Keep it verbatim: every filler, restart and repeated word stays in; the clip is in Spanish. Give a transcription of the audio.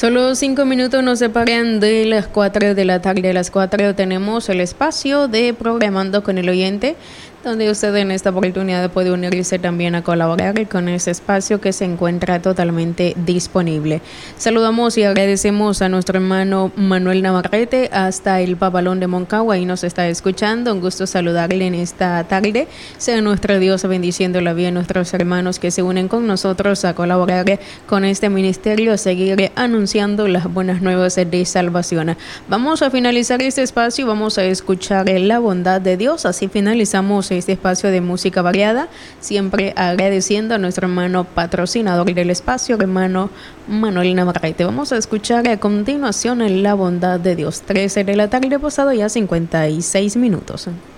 Solo cinco minutos nos separan de las cuatro de la tarde. A las cuatro tenemos el espacio de Programando con el Oyente, donde usted en esta oportunidad puede unirse también a colaborar con ese espacio que se encuentra totalmente disponible. Saludamos y agradecemos a nuestro hermano Manuel Navarrete hasta el Papalón de Moncagua y nos está escuchando. Un gusto saludarle en esta tarde. Sea nuestro Dios bendiciendo la vida a nuestros hermanos que se unen con nosotros a colaborar con este ministerio, a seguir anunciando las buenas nuevas de salvación. Vamos a finalizar este espacio y vamos a escuchar la bondad de Dios. Así finalizamos este espacio de música variada, siempre agradeciendo a nuestro hermano patrocinador del espacio, hermano Manuel Navarrete. Vamos a escuchar a continuación la bondad de Dios. trece de la tarde, pasado ya cincuenta y seis minutos.